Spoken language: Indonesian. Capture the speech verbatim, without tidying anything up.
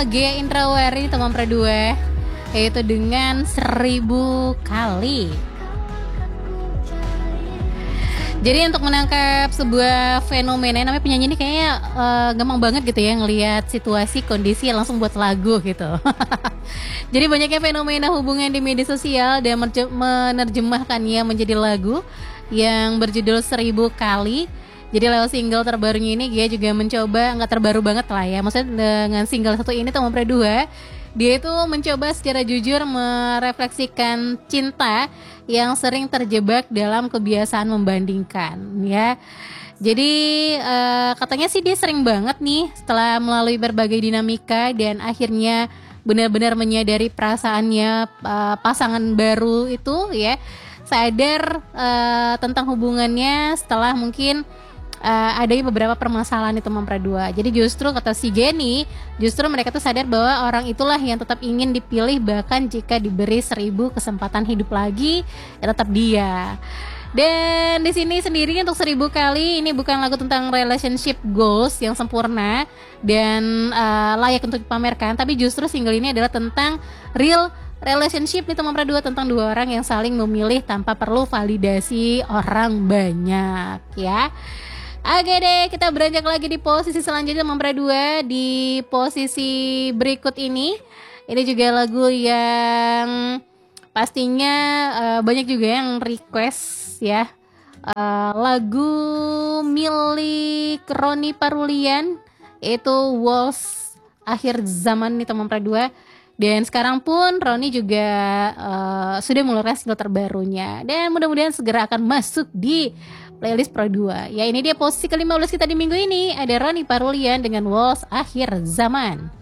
Gea Indrawari teman Pro dua, yaitu dengan Seribu Kali. Jadi untuk menangkap sebuah fenomena, namanya penyanyi ini kayaknya uh, gampang banget gitu ya ngelihat situasi, kondisi, langsung buat lagu gitu. Jadi banyaknya fenomena hubungan di media sosial dan menerjemahkannya menjadi lagu yang berjudul Seribu Kali. Jadi lewat single terbarunya ini dia juga mencoba, nggak terbaru banget lah ya, maksudnya dengan single satu ini Teman Pro dua, dia itu mencoba secara jujur merefleksikan cinta yang sering terjebak dalam kebiasaan membandingkan ya. Jadi uh, katanya sih dia sering banget nih setelah melalui berbagai dinamika dan akhirnya benar-benar menyadari perasaannya uh, pasangan baru itu ya, sadar uh, tentang hubungannya setelah mungkin Uh, ada beberapa permasalahan di Teman Pro dua. Jadi justru kata si Geni, justru mereka tuh sadar bahwa orang itulah yang tetap ingin dipilih, bahkan jika diberi seribu kesempatan hidup lagi, ya tetap dia. Dan di sini sendiri untuk Seribu Kali ini bukan lagu tentang relationship goals yang sempurna dan uh, layak untuk dipamerkan, tapi justru single ini adalah tentang real relationship nih Teman Pro dua, tentang dua orang yang saling memilih tanpa perlu validasi orang banyak ya. Oke deh, kita beranjak lagi di posisi selanjutnya Teman Pro dua. Di posisi berikut ini, ini juga lagu yang pastinya uh, banyak juga yang request ya. Uh, lagu milik Roni Parulian, itu Walls Akhir Zaman nih Teman Pro dua. Dan sekarang pun Roni juga uh, sudah mengeluarkan single terbarunya, dan mudah-mudahan segera akan masuk di playlist Pro dua. Ya, ini dia posisi ke lima belas kita di minggu ini. Ada Roni Parulian dengan Walls Akhir Zaman.